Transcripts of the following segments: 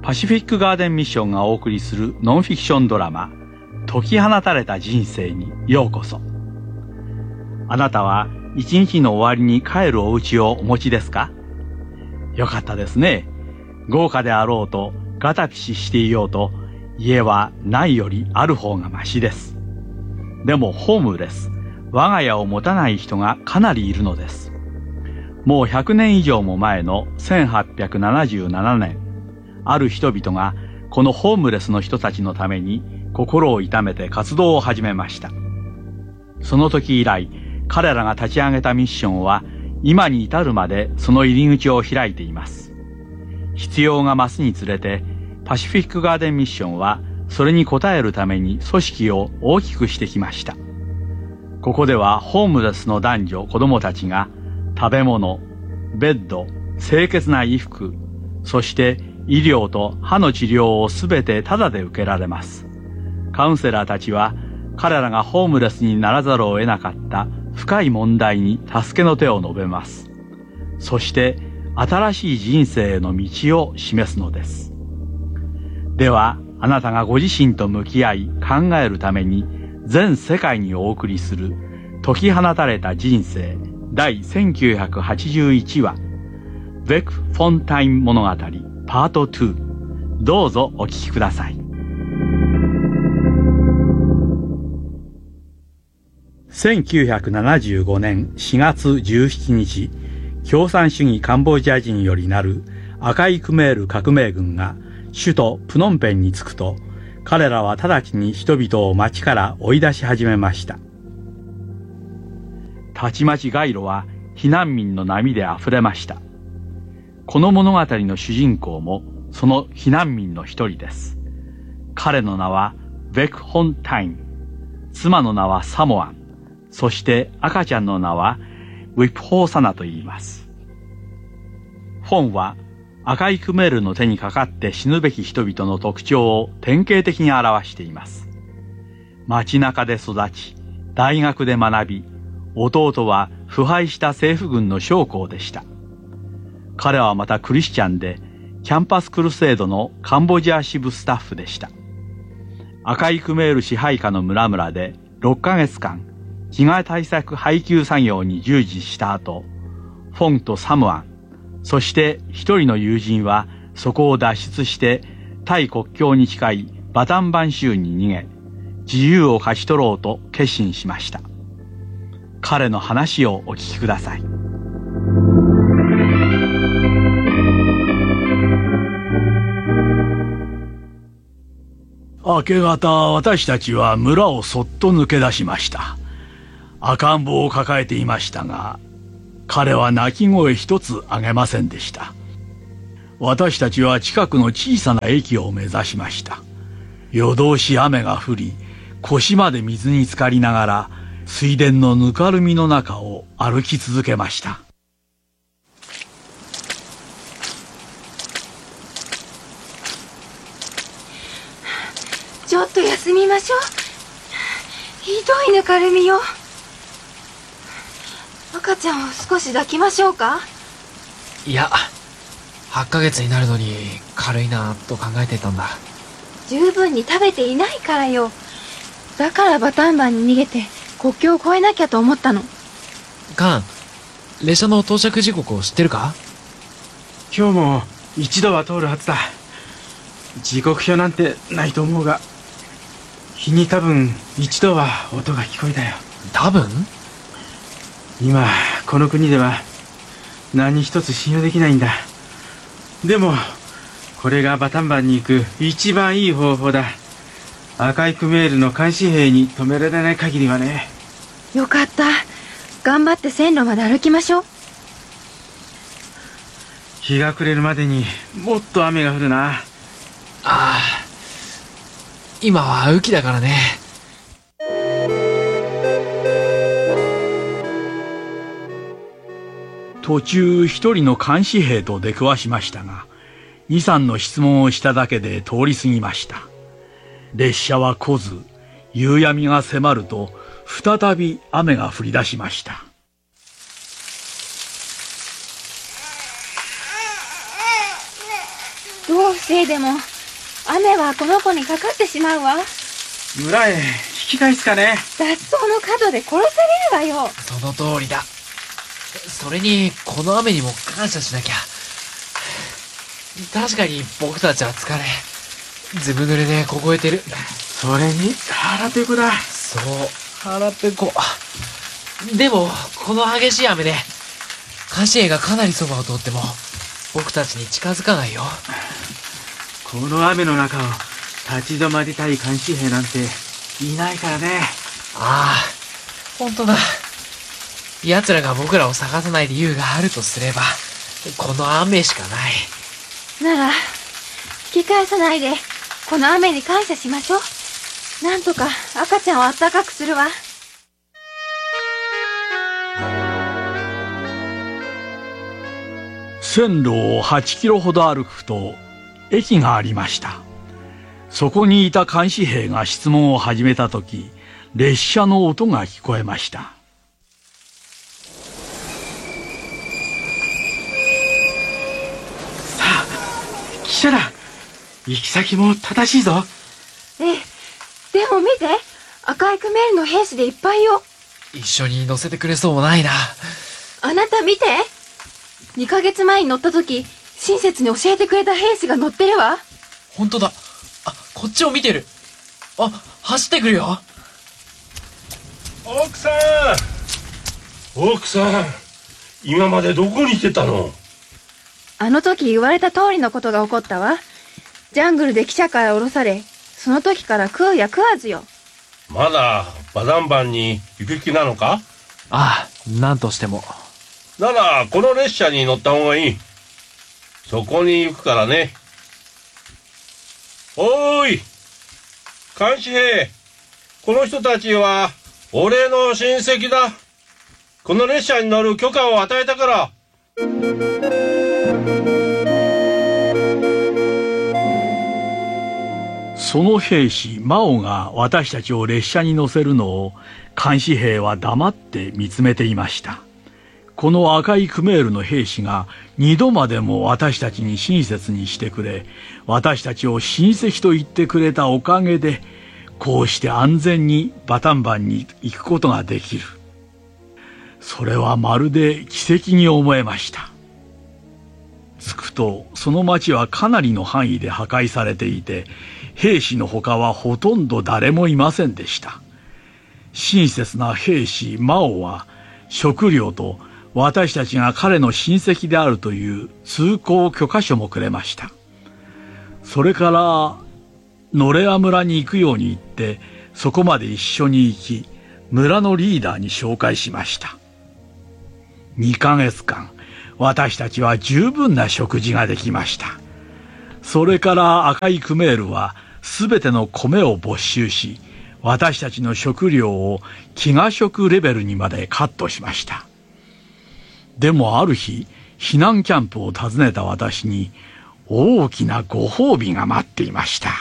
パシフィックガーデンミッションがお送りするノンフィクションドラマ、解き放たれた人生にようこそ。あなたは一日の終わりに帰るお家をお持ちですか？よかったですね。豪華であろうと、ガタピシしていようと、家はないよりある方がましです。でもホームレス、我が家を持たない人がかなりいるのです。もう100年以上も前の1877年、ある人々がこのホームレスの人たちのために心を痛めて活動を始めました。その時以来、彼らが立ち上げたミッションは今に至るまでその入り口を開いています。必要が増すにつれて、パシフィックガーデンミッションはそれに応えるために組織を大きくしてきました。ここではホームレスの男女子供たちが食べ物、ベッド、清潔な衣服、そして医療と歯の治療をすべてタダで受けられます。カウンセラーたちは彼らがホームレスにならざるを得なかった深い問題に助けの手を述べます。そして新しい人生への道を示すのです。では、あなたがご自身と向き合い考えるために全世界にお送りする解き放たれた人生第1981話ベク・フォンタイン物語パート2、どうぞお聞きください。1975年4月17日、共産主義カンボジア人よりなる赤いクメール革命軍が首都プノンペンに着くと、彼らは直ちに人々を町から追い出し始めました。たちまち街路は避難民の波であふれました。この物語の主人公もその避難民の一人です。彼の名はベク・ホンタイン、妻の名はサモアン、そして赤ちゃんの名はウィプホーサナと言います。フォンは赤いクメールの手にかかって死ぬべき人々の特徴を典型的に表しています。街中で育ち、大学で学び、弟は腐敗した政府軍の将校でした。彼はまたクリスチャンで、キャンパスクルセードのカンボジア支部スタッフでした。赤いクメール支配下の村々で6ヶ月間、飢餓対策配給作業に従事した後、フォンとサムアン、そして一人の友人はそこを脱出してタイ国境に近いバタンバン州に逃げ、自由を勝ち取ろうと決心しました。彼の話をお聞きください。明け方、私たちは村をそっと抜け出しました。赤ん坊を抱えていましたが、彼は泣き声一つ上げませんでした。私たちは近くの小さな駅を目指しました。夜通し雨が降り、腰まで水に浸かりながら、水田のぬかるみの中を歩き続けました。 ちょっと休みましょう。ひどいぬかるみよ。赤ちゃんを少し抱きましょうか？ いや、8ヶ月になるのに軽いなと考えてたんだ。 十分に食べていないからよ。だからバタンバンに逃げて国境を越えなきゃと思ったの。 カン、列車の到着時刻を知ってるか？ 今日も一度は通るはずだ。時刻表なんてないと思うが、日に多分一度は音が聞こえたよ。 多分？ 今この国では何一つ信用できないんだ。でもこれがバタンバンに行く一番いい方法だ。赤いクメールの監視兵に止められない限りはね。 よかった。頑張って線路まで歩きましょう。 日が暮れるまでにもっと雨が降るな。 ああ、今は雨季だからね。 途中一人の監視兵と出くわしましたが、2、3の質問をしただけで通り過ぎました。列車は来ず、夕闇が迫ると再び雨が降り出しました。 どうせいでも、雨はこの子にかかってしまうわ。 村へ引き返すかね。 脱走の角で殺されるわよ。 その通りだ。それに、この雨にも感謝しなきゃ。確かに僕たちは疲れ、ずぶ濡れで凍えてる。 それに、腹ペコだ。 そう、腹ペコ。でも、この激しい雨で、監視兵がかなりそばを通っても、僕たちに近づかないよ。 この雨の中を立ち止まりたい監視兵なんていないからね。 ああ、本当だ。奴らが僕らを探さない理由があるとすれば、この雨しかない。 なら、引き返さないで、この雨に感謝しましょう。なんとか赤ちゃんを暖かくするわ。 線路を8キロほど歩くと駅がありました。そこにいた監視兵が質問を始めたとき、列車の音が聞こえました。 さあ、汽車だ。行き先も正しいぞ。 ええ、でも見て、赤いクメールの兵士でいっぱいよ。 一緒に乗せてくれそうもないな。 あなた見て。2ヶ月前に乗った時、親切に教えてくれた兵士が乗ってるわ。 本当だ。あ、こっちを見てる。あ、走ってくるよ。 奥さん、奥さん、今までどこにいてたの？ あの時言われた通りのことが起こったわ。ジャングルで汽車から降ろされ、その時から食うや食わずよ。 まだバダンバンに行く気なのか？ ああ、なんとしても。 ならこの列車に乗った方がいい。そこに行くからね。おーい、監視兵、この人たちは俺の親戚だ。この列車に乗る許可を与えたから。 その兵士マオが私たちを列車に乗せるのを監視兵は黙って見つめていました。この赤いクメールの兵士が2度までも私たちに親切にしてくれ、私たちを親戚と言ってくれたおかげで、こうして安全にバタンバンに行くことができる。それはまるで奇跡に思えました。着くとその町はかなりの範囲で破壊されていて、兵士のほかはほとんど誰もいませんでした。親切な兵士マオは食料と私たちが彼の親戚であるという通行許可書もくれました。それからノレア村に行くように言って、そこまで一緒に行き、村のリーダーに紹介しました。2ヶ月間、私たちは十分な食事ができました。それから赤いクメールはすべての米を没収し、私たちの食料を飢餓食レベルにまでカットしました。でもある日、避難キャンプを訪ねた私に大きなご褒美が待っていました。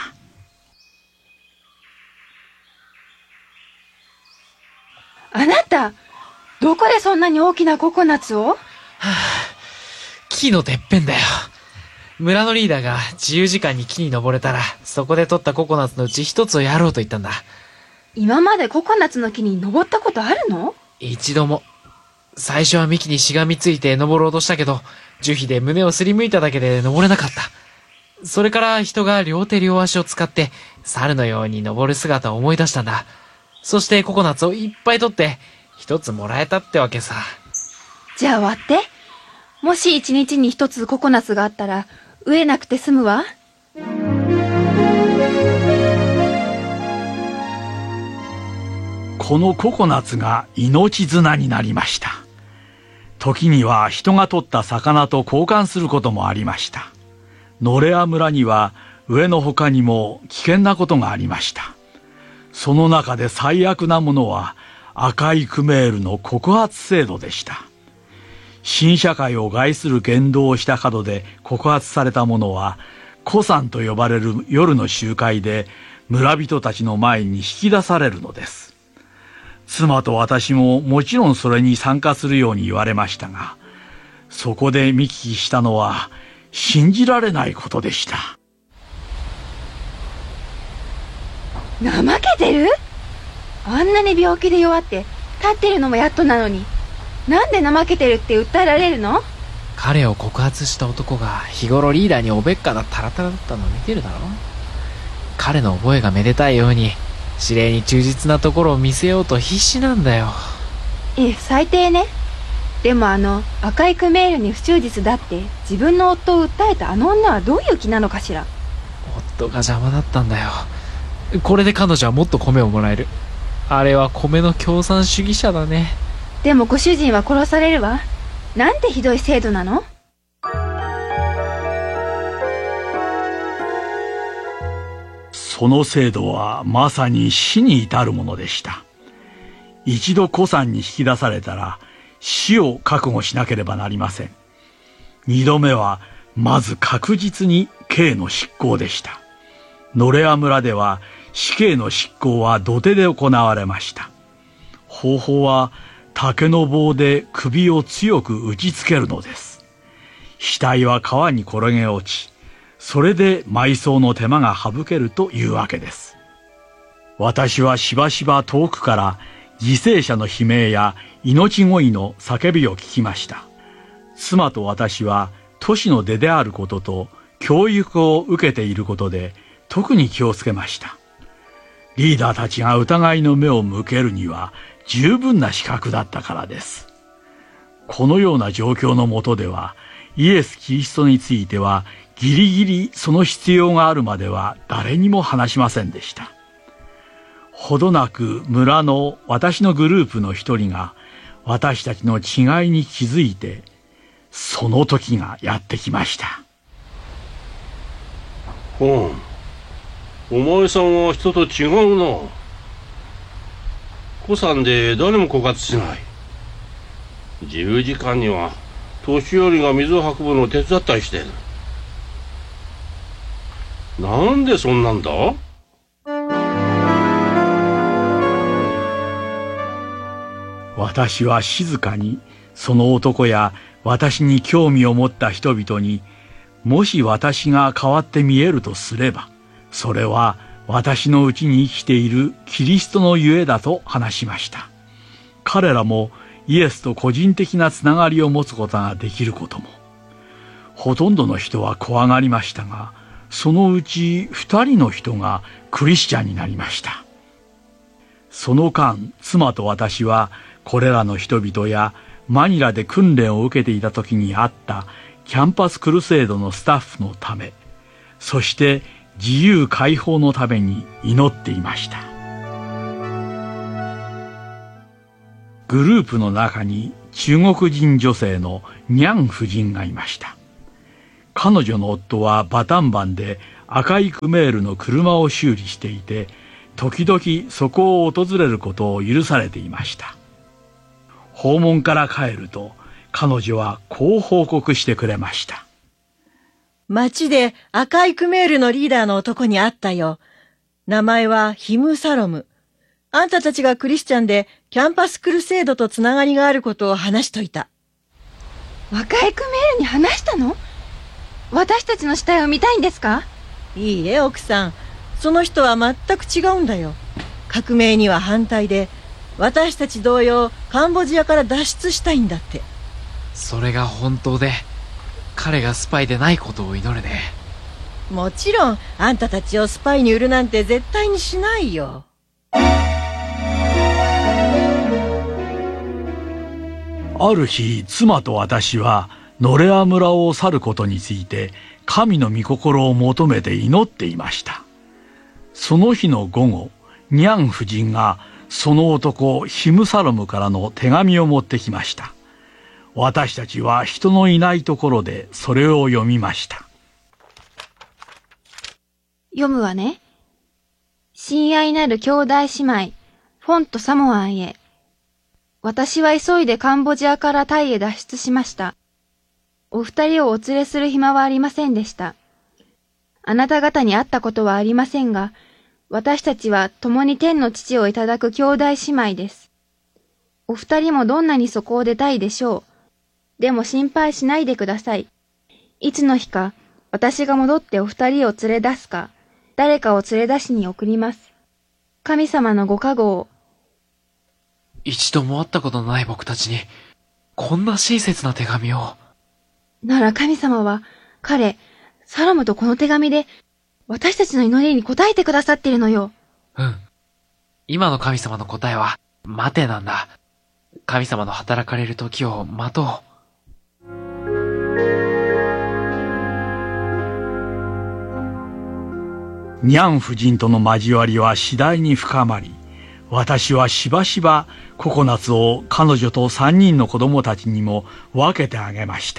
あなた、どこでそんなに大きなココナッツを？ 木のてっぺんだよ。村のリーダーが自由時間に木に登れたら、そこで取ったココナッツのうち一つをやろうと言ったんだ。 今までココナッツの木に登ったことあるの？ 一度も。最初は幹にしがみついて登ろうとしたけど、樹皮で胸をすりむいただけで登れなかった。それから人が両手両足を使って猿のように登る姿を思い出したんだ。そしてココナッツをいっぱい取って一つもらえたってわけさ。 じゃあ割って。もし一日に一つココナッツがあったら飢えなくて済むわ。 このココナッツが命綱になりました。時には人が取った魚と交換することもありました。ノレア村には上の他にも危険なことがありました。その中で最悪なものは赤いクメールの告発制度でした。新社会を害する言動をした角で告発された者は、古参と呼ばれる夜の集会で村人たちの前に引き出されるのです。妻と私ももちろんそれに参加するように言われましたが、そこで見聞きしたのは信じられないことでした。 怠けてる？あんなに病気で弱って立ってるのもやっとなのに、なんで怠けてるって訴えられるの？ 彼を告発した男が日頃リーダーにおべっかなタラタラだったのを見てるだろ。彼の覚えがめでたいように指令に忠実なところを見せようと必死なんだよ。 最低ね。でも赤いクメールに不忠実だって自分の夫を訴えたあの女はどういう気なのかしら。 夫が邪魔だったんだよ。これで彼女はもっと米をもらえる。あれは米の共産主義者だね。 でもご主人は殺されるわ。なんてひどい制度なの？ その制度はまさに死に至るものでした。一度古参に引き出されたら死を覚悟しなければなりません。二度目はまず確実に刑の執行でした。ノレア村では死刑の執行は土手で行われました。方法は竹の棒で首を強く打ちつけるのです。死体は川に転げ落ち、それで埋葬の手間が省けるというわけです。私はしばしば遠くから犠牲者の悲鳴や命乞いの叫びを聞きました。妻と私は都市の出であることと教育を受けていることで特に気をつけました。リーダーたちが疑いの目を向けるには十分な資格だったからです。このような状況の下ではイエス・キリストについてはギリギリその必要があるまでは誰にも話しませんでした。ほどなく村の私のグループの一人が私たちの違いに気づいて、その時がやってきました。 お前さんは人と違うな。古参で誰も枯渇しない。自由時間には年寄りが水を運ぶのを手伝ったりしてる。なんでそんなんだ？ 私は静かにその男や私に興味を持った人々に、もし私が変わって見えるとすれば、それは私のうちに生きているキリストのゆえだと話しました。彼らもイエスと個人的なつながりを持つことができることも。ほとんどの人は怖がりましたが、そのうち2人の人がクリスチャンになりました。その間、妻と私はこれらの人々やマニラで訓練を受けていた時にあったキャンパスクルセードのスタッフのため、そして自由解放のために祈っていました。グループの中に中国人女性のニャン夫人がいました。彼女の夫はバタンバンで赤いクメールの車を修理していて、時々そこを訪れることを許されていました。訪問から帰ると彼女はこう報告してくれました。 町で赤いクメールのリーダーの男に会ったよ。名前はヒム・サロム。あんたたちがクリスチャンでキャンパスクルセードとつながりがあることを話しといた。 赤いクメールに話したの？私たちの死体を見たいんですか？ いいえ、奥さん。その人は全く違うんだよ。革命には反対で、私たち同様カンボジアから脱出したいんだって。 それが本当で、彼がスパイでないことを祈るね。 もちろん、あんたたちをスパイに売るなんて絶対にしないよ。 ある日、妻と私はノレア村を去ることについて神の御心を求めて祈っていました。その日の午後、ニャン夫人がその男ヒムサロムからの手紙を持ってきました。私たちは人のいないところでそれを読みました。 読むわね。親愛なる兄弟姉妹、フォンとサモアンへ。私は急いでカンボジアからタイへ脱出しました。お二人をお連れする暇はありませんでした。あなた方に会ったことはありませんが、私たちは共に天の父をいただく兄弟姉妹です。お二人もどんなにそこを出たいでしょう。でも心配しないでください。いつの日か、私が戻ってお二人を連れ出すか、誰かを連れ出しに送ります。 神様のご加護を。 一度も会ったことのない僕たちに、こんな親切な手紙を。 なら神様は、彼、サロムとこの手紙で、私たちの祈りに応えてくださっているのよ。 うん。今の神様の答えは、待てなんだ。神様の働かれる時を待とう。 ニャン夫人との交わりは次第に深まり、私はしばしばココナツを彼女と3人の子供たちにも分けてあげました。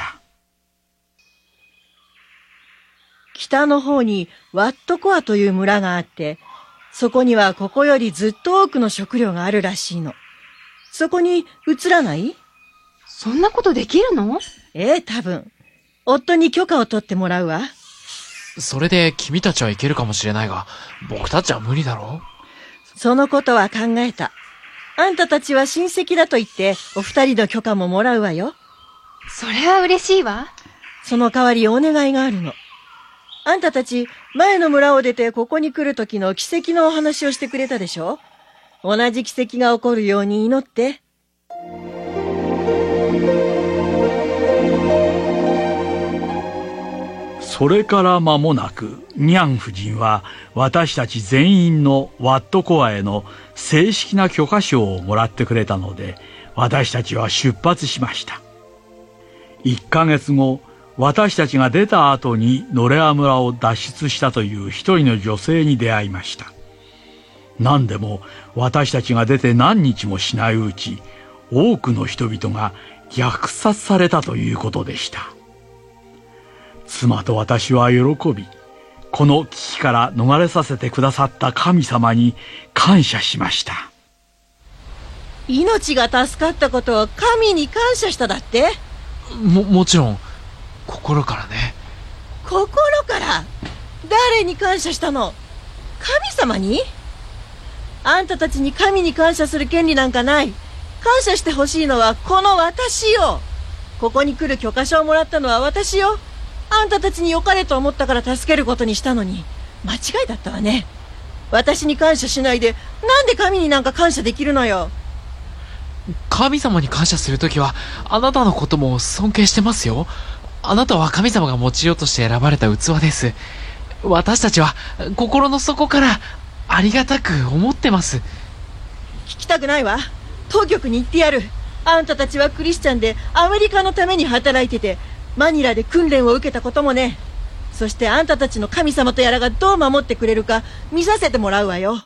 北の方にワットコアという村があって、そこにはここよりずっと多くの食料があるらしいの。そこに移らない？ そんなことできるの？ 多分。夫に許可を取ってもらうわ。 それで君たちは行けるかもしれないが、僕たちは無理だろう？ そのことは考えた。あんたたちは親戚だと言って、お二人の許可ももらうわよ。 それは嬉しいわ。 その代わりお願いがあるの。あんたたち、前の村を出てここに来る時の奇跡のお話をしてくれたでしょ？同じ奇跡が起こるように祈って。 それから間もなく、ニャン夫人は私たち全員のワットコアへの正式な許可証をもらってくれたので、私たちは出発しました。1ヶ月後、私たちが出た後にノレア村を脱出したという一人の女性に出会いました。何でも私たちが出て何日もしないうち、多くの人々が虐殺されたということでした。妻と私は喜び、この危機から逃れさせてくださった神様に感謝しました。 命が助かったことを神に感謝しただって？ もちろん、心からね。 心から？誰に感謝したの？神様に？あんたたちに神に感謝する権利なんかない。感謝してほしいのはこの私よ。ここに来る許可証をもらったのは私よ。あんたたちに良かれと思ったから助けることにしたのに、間違いだったわね。私に感謝しないで、なんで神になんか感謝できるのよ。 神様に感謝するときは、あなたのことも尊敬してますよ。あなたは神様が用いようとして選ばれた器です。私たちは心の底からありがたく思ってます。 聞きたくないわ。当局に言ってやる。あんたたちはクリスチャンでアメリカのために働いてて、マニラで訓練を受けたこともね。そしてあんたたちの神様とやらがどう守ってくれるか見させてもらうわよ。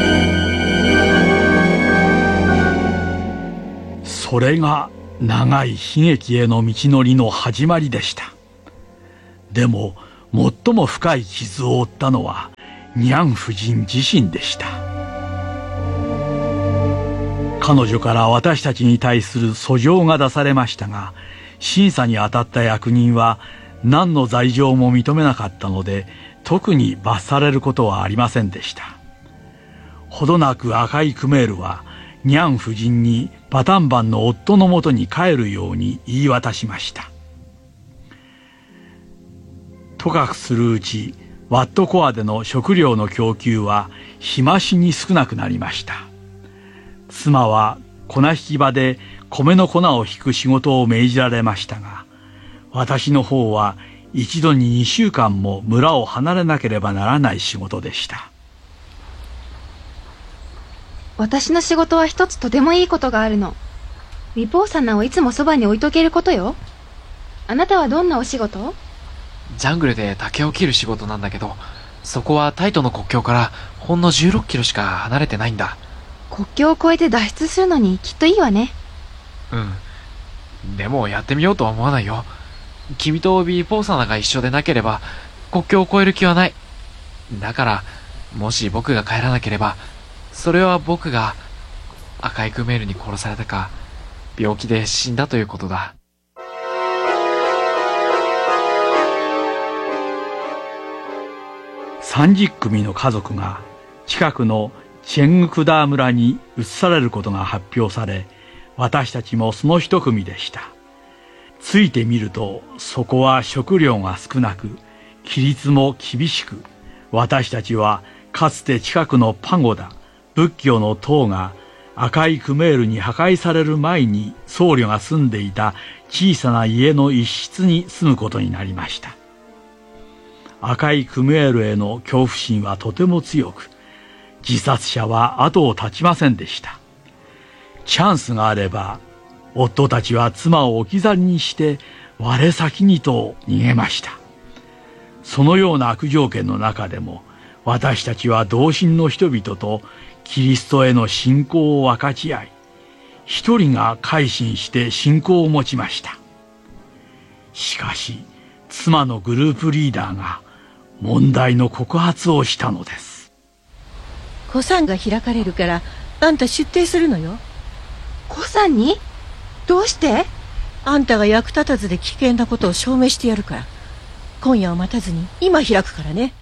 それが長い悲劇への道のりの始まりでした。でも最も深い傷を負ったのはニャン夫人自身でした。彼女から私たちに対する訴状が出されましたが、審査に当たった役人は何の罪状も認めなかったので、特に罰されることはありませんでした。ほどなく赤いクメールはニャン夫人にバタンバンの夫のもとに帰るように言い渡しました。とかくするうち、ワットコアでの食料の供給は日増しに少なくなりました。妻は粉引き場で米の粉を引く仕事を命じられましたが、私の方は一度に2週間も村を離れなければならない仕事でした。 私の仕事は一つとてもいいことがあるの。ウィポーサナをいつもそばに置いとけることよ。あなたはどんなお仕事？ ジャングルで竹を切る仕事なんだけど、そこはタイとの国境からほんの16キロしか離れてないんだ。 国境を越えて脱出するのにきっといいわね。 うん。でもやってみようとは思わないよ。君とビーポーサナが一緒でなければ国境を越える気はない。だから、もし僕が帰らなければ、それは僕が赤いクメールに殺されたか、病気で死んだということだ。 30組の家族が近くのチェングクダー村に移されることが発表され、私たちもその一組でした。ついてみると、そこは食料が少なく、規律も厳しく、私たちはかつて近くのパゴダ、 仏教の塔が赤いクメールに破壊される前に僧侶が住んでいた小さな家の一室に住むことになりました。赤いクメールへの恐怖心はとても強く、自殺者は後を絶ちませんでした。チャンスがあれば、夫たちは妻を置き去りにして我先にと逃げました。そのような悪条件の中でも、私たちは同心の人々とキリストへの信仰を分かち合い、一人が改心して信仰を持ちました。しかし、妻のグループリーダーが問題の告発をしたのです。 古参が開かれるから、あんた出廷するのよ。 古参に？どうして？ あんたが役立たずで危険なことを証明してやるから。今夜を待たずに今開くからね。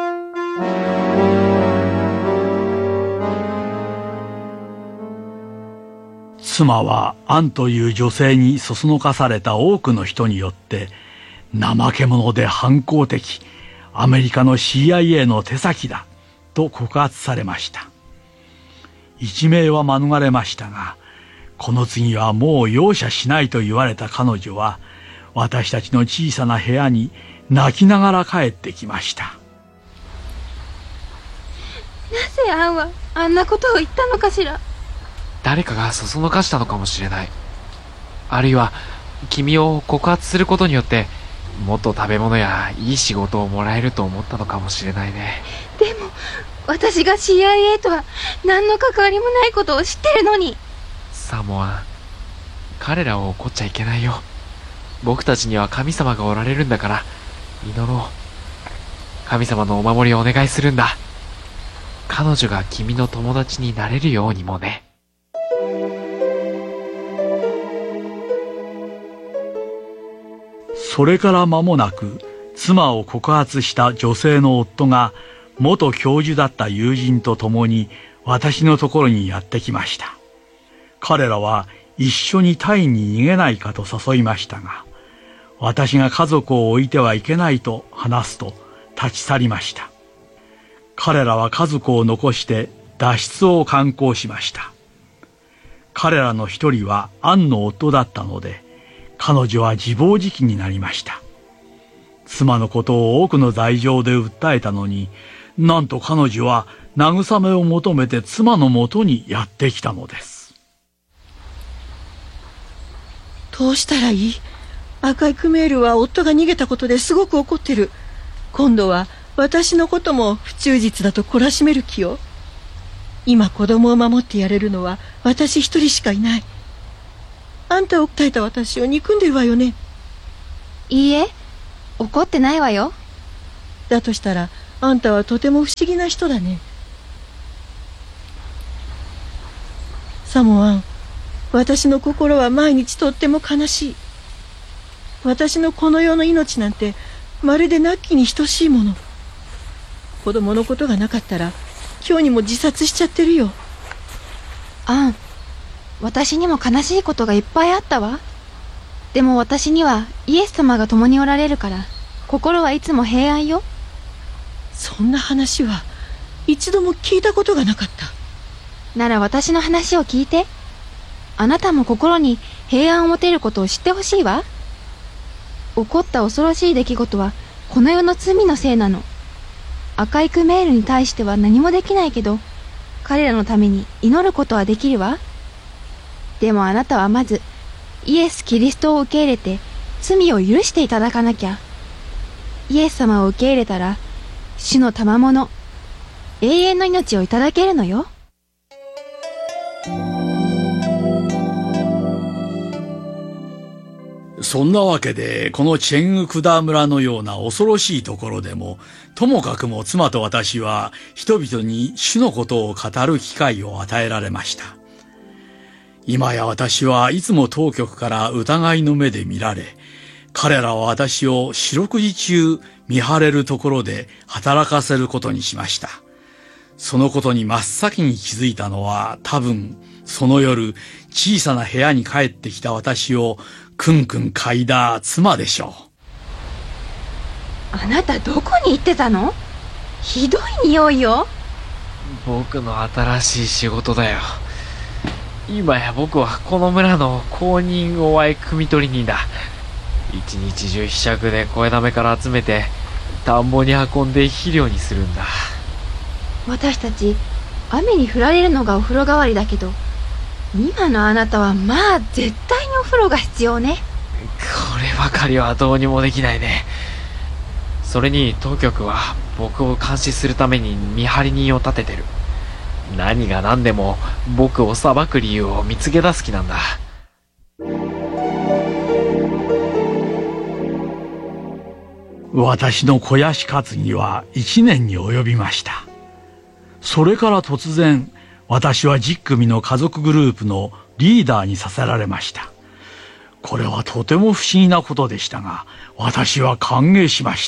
妻はアンという女性にそそのかされた多くの人によって怠け者で反抗的、アメリカの CIA の手先だと告発されました。一命は免れましたが、この次はもう容赦しないと言われた彼女は私たちの小さな部屋に泣きながら帰ってきました。 なぜアンはあんなことを言ったのかしら。 誰かがそそのかしたのかもしれない。あるいは君を告発することによってもっと食べ物やいい仕事をもらえると思ったのかもしれないね。 でも私が CIA とは何の関わりもないことを知ってるのに。 サモアン、彼らを怒っちゃいけないよ。僕たちには神様がおられるんだから祈ろう。神様のお守りをお願いするんだ。彼女が君の友達になれるようにもね。 それから間もなく妻を告発した女性の夫が元教授だった友人と共に私のところにやってきました。彼らは一緒にタイに逃げないかと誘いましたが、私が家族を置いてはいけないと話すと立ち去りました。彼らは家族を残して脱出を敢行しました。彼らの一人はアンの夫だったので、彼女は自暴自棄になりました。妻のことを多くの罪状で訴えたのに、なんと彼女は慰めを求めて妻のもとにやってきたのです。 どうしたらいい？赤いクメールは夫が逃げたことですごく怒ってる。今度は私のことも不忠実だと懲らしめる気よ。今子供を守ってやれるのは私一人しかいない。あんたを訴えた私を憎んでるわよね。 いいえ、怒ってないわよ。 だとしたらあんたはとても不思議な人だね。サモアン、私の心は毎日とっても悲しい。私のこの世の命なんてまるで亡きに等しいもの。子供のことがなかったら今日にも自殺しちゃってるよ。 アン、私にも悲しいことがいっぱいあったわ。でも私にはイエス様が共におられるから心はいつも平安よ。 そんな話は一度も聞いたことがなかった。 なら私の話を聞いて。あなたも心に平安を持てることを知ってほしいわ。起こった恐ろしい出来事はこの世の罪のせいなの。赤いクメールに対しては何もできないけど、彼らのために祈ることはできるわ。でもあなたはまずイエス・キリストを受け入れて罪を許していただかなきゃ。イエス様を受け入れたら主の賜物、永遠の命をいただけるのよ。 そんなわけで、このチェングクダ村のような恐ろしいところでも、ともかくも妻と私は人々に主のことを語る機会を与えられました。今や私はいつも当局から疑いの目で見られ、彼らは私を四六時中見張れるところで働かせることにしました。そのことに真っ先に気づいたのは、多分その夜小さな部屋に帰ってきた私をくんくん嗅いだ妻でしょう。 あなたどこに行ってたの？ひどい匂いよ。 僕の新しい仕事だよ。今や僕はこの村の公認おあい汲み取り人だ。一日中ひしゃくで小枝目から集めて田んぼに運んで肥料にするんだ。 私たち雨に降られるのがお風呂代わりだけど、今のあなたはまあ絶対にお風呂が必要ね。 こればかりはどうにもできないね。それに当局は僕を監視するために見張り人を立ててる。何が何でも僕を裁く理由を見つけ出す気なんだ。 私の肥やし担ぎは1年に及びました。それから突然、私は10組の家族グループのリーダーにさせられました。これはとても不思議なことでしたが、私は歓迎しました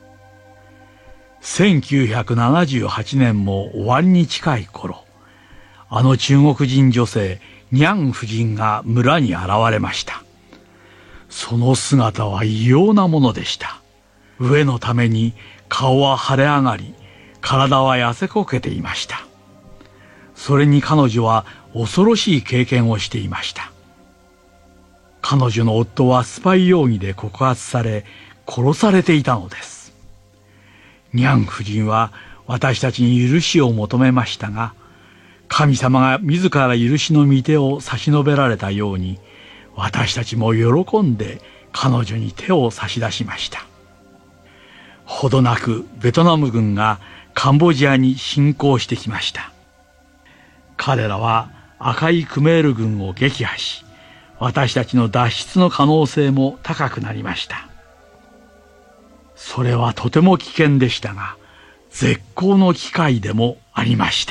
。1978年も終わりに近い頃、あの中国人女性ニャン夫人が村に現れました。その姿は異様なものでした。飢えのために顔は腫れ上がり、体は痩せこけていました。それに彼女は恐ろしい経験をしていました。彼女の夫はスパイ容疑で告発され、殺されていたのです。ニャン夫人は私たちに許しを求めましたが、神様が自ら許しの御手を差し伸べられたように、私たちも喜んで彼女に手を差し出しました。ほどなくベトナム軍がカンボジアに侵攻してきました。彼らは赤いクメール軍を撃破し、私たちの脱出の可能性も高くなりました。それはとても危険でしたが、絶好の機会でもありました。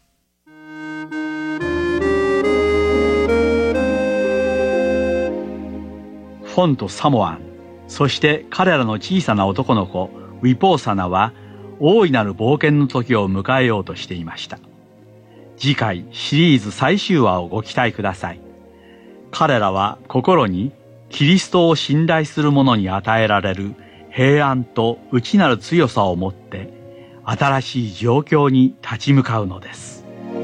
フォンとサモアン、そして彼らの小さな男の子ウィポーサナは大いなる冒険の時を迎えようとしていました。次回シリーズ最終話をご期待ください。彼らは心にキリストを信頼する者に与えられる平安と内なる強さを持って新しい状況に立ち向かうのです。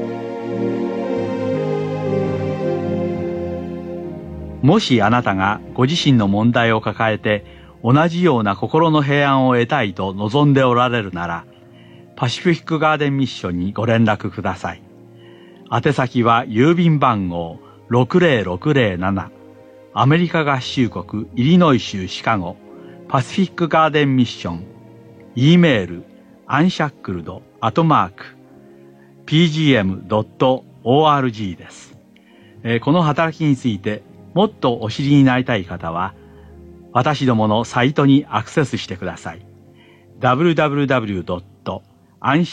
もしあなたがご自身の問題を抱えて同じような心の平安を得たいと望んでおられるなら、パシフィックガーデンミッションにご連絡ください。宛先は郵便番号60607、アメリカ合衆国イリノイ州シカゴ、パシフィックガーデンミッション。E メール、unshackled@pgm.org です。この働きについてもっとお知りになりたい方は、私どものサイトにアクセスしてください。www.unshackled.org